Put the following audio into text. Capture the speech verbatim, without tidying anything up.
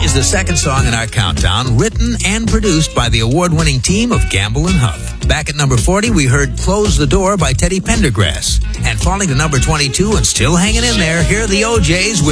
is the second song in our countdown, written and produced by the award-winning team of Gamble and Huff. Back at number forty, we heard Close the Door by Teddy Pendergrass. And falling to number twenty-two and still hanging in there, here are the O Js with